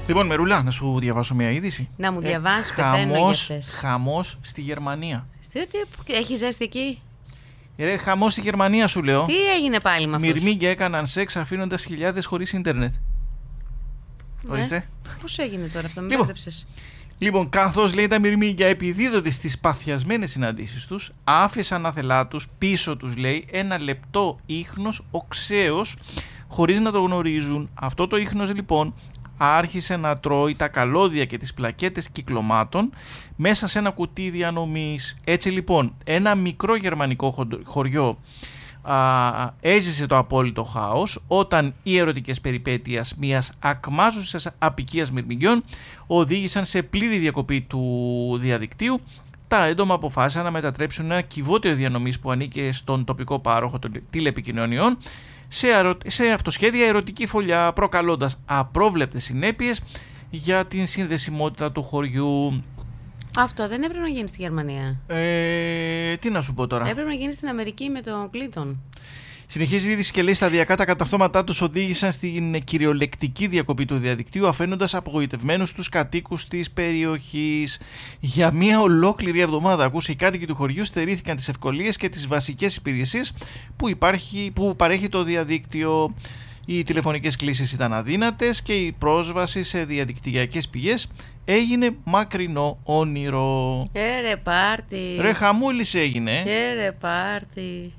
Λοιπόν, Μερούλα, να σου διαβάσω μια είδηση. Να μου διαβάσει, πεθαίνω για αυτές. Χαμός στη Γερμανία. Έχει ζέστη εκεί? Χαμός στη Γερμανία, σου λέω. Τι έγινε πάλι με αυτούς? Μυρμήγκια έκαναν σεξ αφήνοντας χιλιάδες χωρίς ίντερνετ. Ορίστε. Πώς έγινε τώρα αυτό, με μπέρδεψες. Λοιπόν, καθώς λέει τα μυρμήγκια επιδίδονται στις παθιασμένες συναντήσεις τους, άφησαν άθελά τους πίσω τους, λέει, ένα λεπτό ίχνος οξέως χωρίς να το γνωρίζουν. Αυτό το ίχνος λοιπόν άρχισε να τρώει τα καλώδια και τις πλακέτες κυκλωμάτων μέσα σε ένα κουτί διανομής. Έτσι λοιπόν, ένα μικρό γερμανικό χωριό έζησε το απόλυτο χάος όταν οι ερωτικές περιπέτειες μιας ακμάζουσας αποικίας μυρμηγκιών οδήγησαν σε πλήρη διακοπή του διαδικτύου. Τα έντομα αποφάσισαν να μετατρέψουν ένα κυβότιο διανομής που ανήκε στον τοπικό πάροχο των τηλεπικοινωνιών σε αυτοσχέδια ερωτική φωλιά, προκαλώντας απρόβλεπτες συνέπειες για την συνδεσιμότητα του χωριού. Αυτό δεν έπρεπε να γίνει στη Γερμανία. Τι να σου πω τώρα. Έπρεπε να γίνει στην Αμερική με τον Κλίντον. Συνεχίζει η είδηση και λέει: σταδιακά τα καταφθώματά τους οδήγησαν στην κυριολεκτική διακοπή του διαδικτύου, αφήνοντας απογοητευμένους τους κατοίκους της περιοχής. Για μία ολόκληρη εβδομάδα, ακούσε, οι κάτοικοι του χωριού στερήθηκαν τις ευκολίες και τις βασικές υπηρεσίες που παρέχει το διαδίκτυο. Οι τηλεφωνικές κλήσεις ήταν αδύνατες και η πρόσβαση σε διαδικτυακές πηγές έγινε μακρινό όνειρο. Ρε πάρτι. Ρε χαμούλης έγινε. Ρε πάρτι.